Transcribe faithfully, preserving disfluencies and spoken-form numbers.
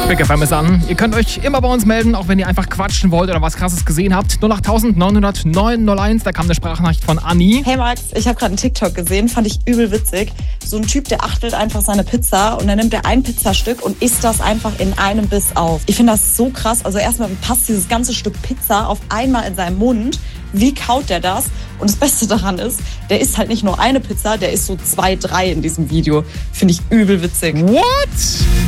Big F M ist an. Ihr könnt euch immer bei uns melden, auch wenn ihr einfach quatschen wollt oder was Krasses gesehen habt. null acht neun null neun null eins, da kam eine Sprachnachricht von Anni. Hey Max, ich habe gerade einen TikTok gesehen, fand ich übel witzig. So ein Typ, der achtelt einfach seine Pizza und dann nimmt er ein Pizzastück und isst das einfach in einem Biss auf. Ich finde das so krass. Also erstmal passt dieses ganze Stück Pizza auf einmal in seinen Mund. Wie kaut der das? Und das Beste daran ist, der isst halt nicht nur eine Pizza, der isst so zwei, drei in diesem Video. Finde ich übel witzig. What?